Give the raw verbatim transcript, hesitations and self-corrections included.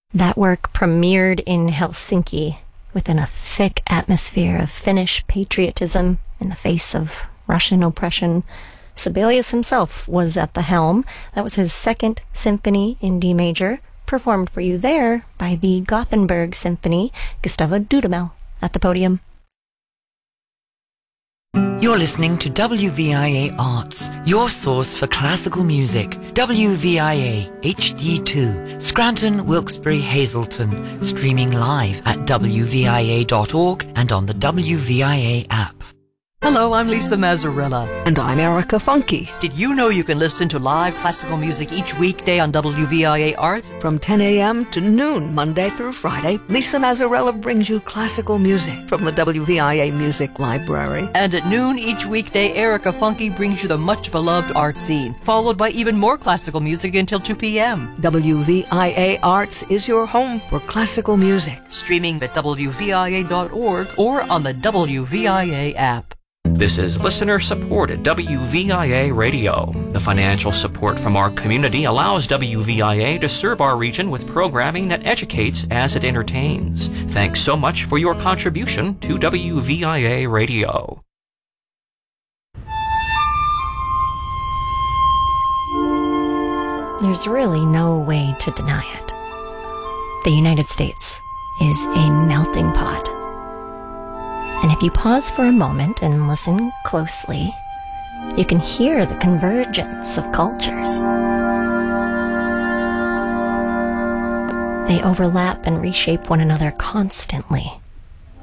That work premiered in Helsinki within a thick atmosphere of Finnish patriotism in the face of Russian oppression. Sibelius himself was at the helm. That was his second symphony in D major, performed for you there by the Gothenburg Symphony, Gustavo Dudamel at the podium. You're listening to W V I A Arts, your source for classical music. W V I A H D two, Scranton, Wilkes-Barre, Hazleton, streaming live at W V I A dot org and on the W V I A app. Hello, I'm Lisa Mazzarella. And I'm Erica Funky. Did you know you can listen to live classical music each weekday on W V I A Arts? From ten a.m. to noon, Monday through Friday, Lisa Mazzarella brings you classical music from the W V I A Music Library. And at noon each weekday, Erica Funky brings you the much-beloved art scene, followed by even more classical music until two p.m. W V I A Arts is your home for classical music. Streaming at W V I A dot org or on the W V I A app. This is listener-supported W V I A Radio. The financial support from our community allows W V I A to serve our region with programming that educates as it entertains. Thanks so much for your contribution to W V I A Radio. There's really no way to deny it. The United States is a melting pot. And if you pause for a moment and listen closely, you can hear the convergence of cultures. They overlap and reshape one another constantly.